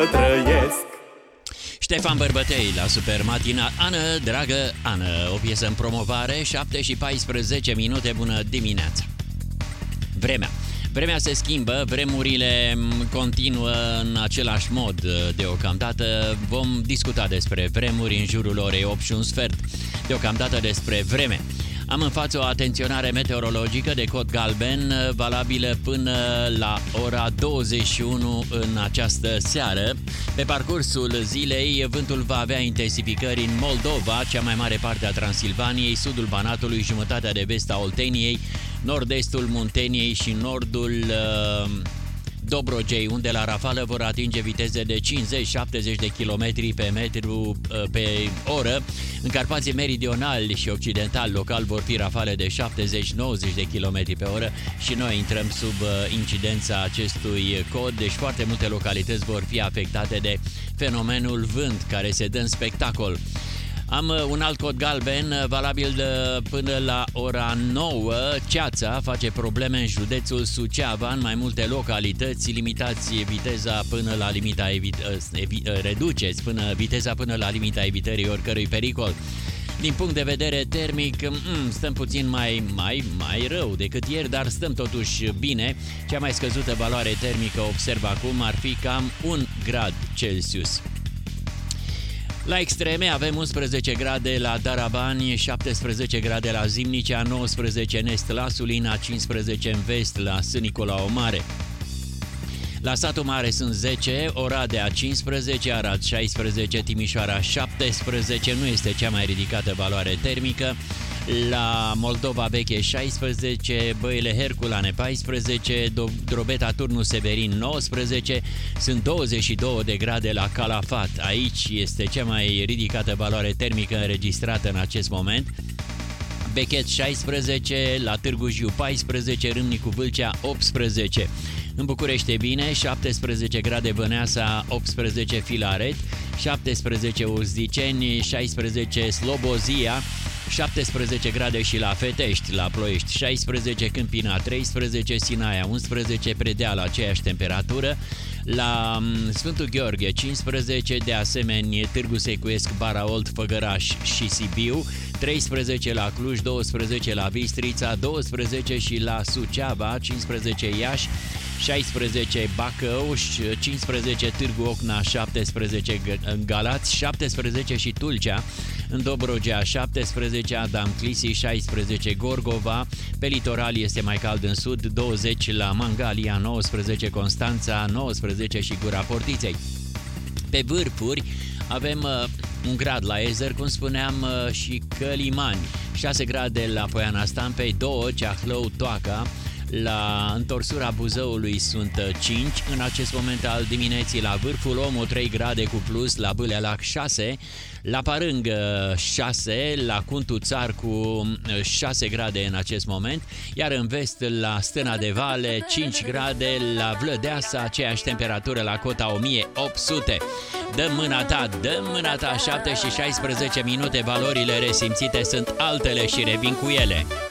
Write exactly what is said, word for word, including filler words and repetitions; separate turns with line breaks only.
trăiesc.
Ștefan Bărbătei la Super Matinal. Ană, dragă Ană, o piesă în promovare, șapte și paisprezece minute, bună dimineața. Vremea. Vremea se schimbă, vremurile continuă în același mod deocamdată. Vom discuta despre vremuri în jurul orei opt și un sfert. Deocamdată despre vreme. Am în față o atenționare meteorologică de cod galben, valabilă până la ora douăzeci și unu în această seară. Pe parcursul zilei, vântul va avea intensificări în Moldova, cea mai mare parte a Transilvaniei, sudul Banatului, jumătatea de vest a Olteniei, nord-estul Munteniei și nordul uh, Dobrogei, unde la rafală vor atinge viteze de cincizeci șaptezeci de kilometri pe metru pe oră. În Carpații meridionali și occidentali local vor fi rafale de șaptezeci nouăzeci de kilometri pe oră și noi intrăm sub incidența acestui cod, deci foarte multe localități vor fi afectate de fenomenul vânt care se dă în spectacol. Am un alt cod galben, valabil de până la ora nouă. Ceața face probleme în județul Suceava, în mai multe localități. Limitați viteza până la limita evi- evi- reduceți până viteza până la limita evitării oricărui pericol. Din punct de vedere termic, stăm puțin mai, mai, mai rău decât ieri, dar stăm totuși bine. Cea mai scăzută valoare termică, observ acum, ar fi cam un grad Celsius. La extreme avem unsprezece grade la Darabani, șaptesprezece grade la Zimnicea, nouăsprezece în est la Sulina, cincisprezece în vest la S. Nicolau Mare. La Satul Mare sunt zece, Oradea cincisprezece, Arad șaisprezece, Timișoara șaptesprezece, nu este cea mai ridicată valoare termică. La Moldova Veche șaisprezece, Băile Herculane paisprezece, Drobeta Turnu Severin nouăsprezece, sunt douăzeci și două de grade la Calafat. Aici este cea mai ridicată valoare termică înregistrată în acest moment. Bechet șaisprezece, la Târgu Jiu paisprezece, Râmnicu Vâlcea optsprezece. În București e bine, șaptesprezece grade Băneasa, optsprezece Filaret, șaptesprezece Uzdiceni, șaisprezece Slobozia, șaptesprezece grade și la Fetești, la Ploiești șaisprezece, Câmpina treisprezece, Sinaia unsprezece, Predeal aceeași temperatură, la Sfântul Gheorghe cincisprezece, de asemenea Târgu Secuiesc, Baraolt, Făgăraș și Sibiu, treisprezece la Cluj, douăsprezece la Bistrița, douăsprezece și la Suceava, cincisprezece Iași, șaisprezece Bacău, cincisprezece Târgu Ocna, șaptesprezece Galați, șaptesprezece și Tulcea, în Dobrogea șaptesprezece, Adam Clisi, șaisprezece Gorgova, pe litoral este mai cald în sud, douăzeci la Mangalia, nouăsprezece Constanța, nouăsprezece și Gura Portiței. Pe vârfuri avem uh, un grad la Ezer, cum spuneam, uh, și Călimani, șase grade la Poiana Stampei, doi Ceahlău, Toaca. La întorsura Buzăului sunt cinci, în acest moment al dimineții la vârful Omu trei grade cu plus, la Bâlealac șase, la Parâng șase, la Cuntu Țar cu șase grade în acest moment, iar în vest la Stâna de Vale cinci grade, la Vlădeasa aceeași temperatură la cota o mie opt sute. Dă mâna ta, dă mâna ta, șapte și șaisprezece minute, valorile resimțite sunt altele și revin cu ele.